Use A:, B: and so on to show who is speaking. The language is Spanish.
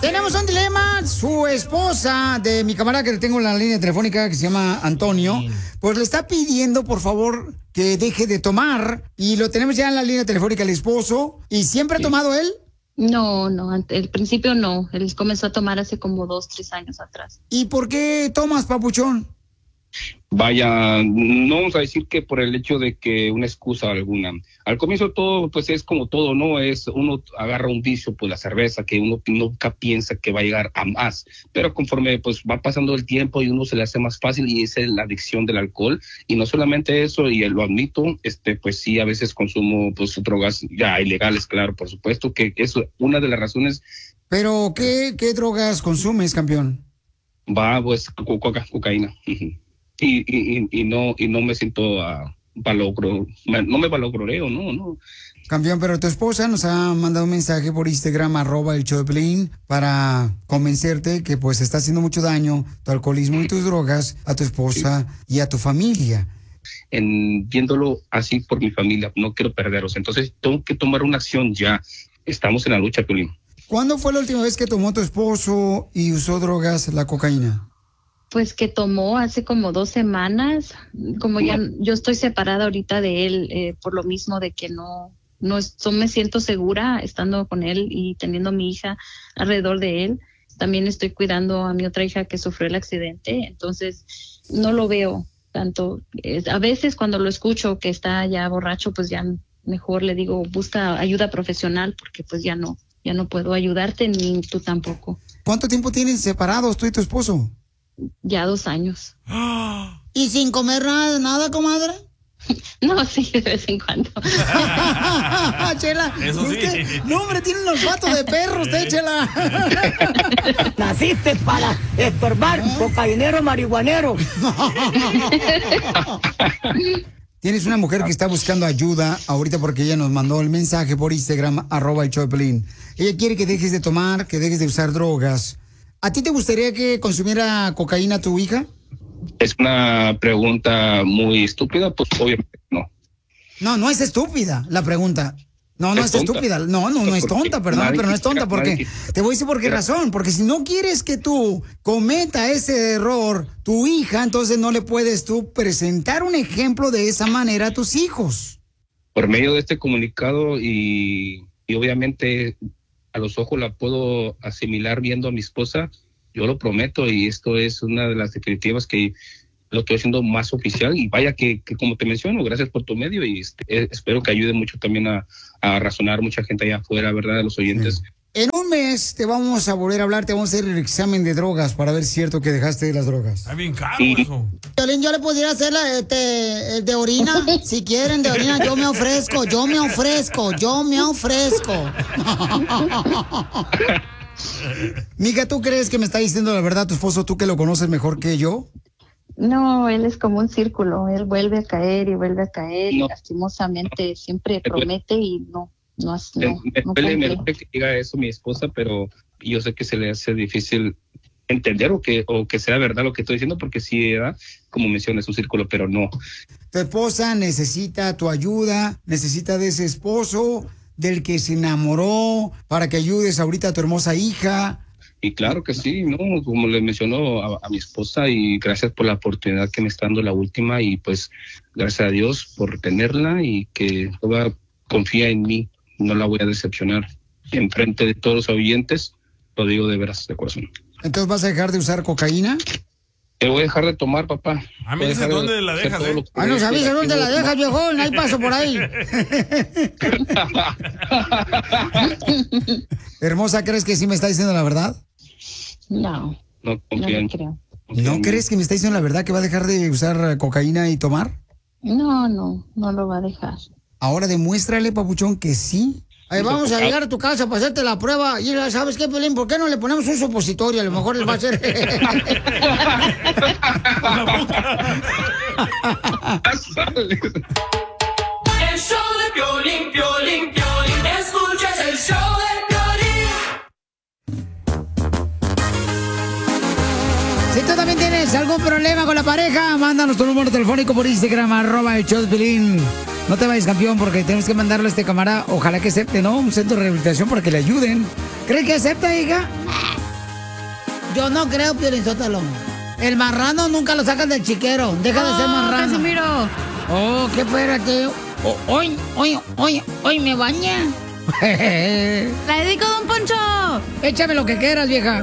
A: Tenemos un dilema. Su esposa de mi camarada que tengo en la línea telefónica, que se llama Antonio, pues le está pidiendo, por favor, que deje de tomar. Y lo tenemos ya en la línea telefónica, el esposo. ¿Y siempre ha tomado él?
B: No, al principio no. Él comenzó a tomar hace como 2, 3 años atrás.
A: ¿Y por qué tomas, papuchón?
C: Vaya, no vamos a decir que por el hecho de que una excusa alguna. Al comienzo todo, pues es como todo, ¿no? Es uno agarra un vicio, pues la cerveza, que uno nunca piensa que va a llegar a más. Pero conforme pues va pasando el tiempo y uno se le hace más fácil y esa es la adicción del alcohol. Y no solamente eso, y lo admito, pues sí, a veces consumo pues drogas ya ilegales, claro, por supuesto, que es una de las razones.
A: ¿Pero qué drogas consumes, campeón?
C: Pues cocaína. Y no me siento no me valogreo, no.
A: Campeón, pero tu esposa nos ha mandado un mensaje por Instagram, @el_show_de_Piolín, para convencerte que pues está haciendo mucho daño tu alcoholismo y tus drogas a tu esposa y a tu familia.
C: Viéndolo así por mi familia, no quiero perderlos, entonces tengo que tomar una acción ya. Estamos en la lucha, Piolín.
A: ¿Cuándo fue la última vez que tomó tu esposo y usó drogas, la cocaína?
B: Pues que tomó hace como 2 semanas, como ya yo estoy separada ahorita de él, por lo mismo de que no me siento segura estando con él y teniendo a mi hija alrededor de él. También estoy cuidando a mi otra hija que sufrió el accidente, entonces no lo veo tanto. A veces cuando lo escucho que está ya borracho, pues ya mejor le digo, busca ayuda profesional porque pues ya no puedo ayudarte ni tú tampoco.
A: ¿Cuánto tiempo tienen separados tú y tu esposo?
B: Ya 2 años.
A: ¿Y sin comer nada, comadre?
B: No, sí, de vez en cuando.
A: Chela,
D: eso sí.
A: No, hombre, tiene un olfato de perro usted, Chela.
E: Naciste para estorbar, cocainero, marihuanero.
A: Tienes una mujer que está buscando ayuda ahorita porque ella nos mandó el mensaje por Instagram, @el_show_de_Piolín. Ella quiere que dejes de tomar, que dejes de usar drogas. ¿A ti te gustaría que consumiera cocaína tu hija?
C: Es una pregunta muy estúpida, pues obviamente no.
A: No es estúpida la pregunta. No es estúpida. No es tonta, perdón, pero no es tonta porque... Te voy a decir por qué razón. Porque si no quieres que tú cometa ese error, tu hija, entonces no le puedes tú presentar un ejemplo de esa manera a tus hijos.
C: Por medio de este comunicado y obviamente... a los ojos la puedo asimilar viendo a mi esposa, yo lo prometo y esto es una de las definitivas que lo estoy haciendo más oficial y vaya que como te menciono, gracias por tu medio y espero que ayude mucho también a razonar mucha gente allá afuera, ¿verdad? A los oyentes.
A: Sí. En un mes te vamos a volver a hablar, te vamos a hacer el examen de drogas para ver si es cierto que dejaste las drogas.
D: Está bien caro eso.
A: Piolín, yo le pudiera hacer el de orina, si quieren de orina, yo me ofrezco. Mija, ¿tú crees que me está diciendo la verdad tu esposo, tú que lo conoces mejor que yo?
B: No, él es como un círculo, él vuelve a caer y lastimosamente siempre promete y no.
C: Me duele que diga eso mi esposa, pero yo sé que se le hace difícil entender o que sea verdad lo que estoy diciendo, porque sí, ¿verdad? Como mencionas, es un círculo, pero no.
A: Tu esposa necesita tu ayuda, necesita de ese esposo del que se enamoró para que ayudes ahorita a tu hermosa hija.
C: Y claro que sí, ¿no? Como le mencionó a mi esposa, y gracias por la oportunidad que me está dando la última, y pues gracias a Dios por tenerla y que toda confía en mí. No la voy a decepcionar. En frente de todos los oyentes, lo digo de veras, de corazón.
A: ¿Entonces vas a dejar de usar cocaína?
C: Te voy a dejar de tomar, papá.
D: A mí dices dónde la dejas, ¿eh?
A: No sabes dónde la dejas, viejón. Ahí paso por ahí. Hermosa, ¿crees que sí me está diciendo la verdad?
B: No.
C: No confío en
B: creo.
A: ¿No crees que me está diciendo la verdad que va a dejar de usar cocaína y tomar?
B: No lo va a dejar.
A: Ahora demuéstrale, papuchón, que sí. Ahí vamos a llegar a tu casa para hacerte la prueba. Y ¿sabes qué, Piolín? ¿Por qué no le ponemos un supositorio? A lo mejor les va a hacer...
F: El show de Piolín, Piolín, Piolín. Escuchas el show de Piolín.
A: Si tú también tienes algún problema con la pareja, mándanos tu número telefónico por Instagram, @el_show_de_Piolín. No te vayas, campeón, porque tenemos que mandarle a este camarada. Ojalá que acepte, ¿no? Un centro de rehabilitación para que le ayuden. ¿Cree que acepta, hija? Yo no creo, Piolín-Sotelo. El marrano nunca lo sacan del chiquero. Deja de ser marrano.
B: Casimiro.
A: Oh, qué espérate. Hoy me bañé.
B: La dedico, don Poncho.
A: Échame lo que quieras, vieja.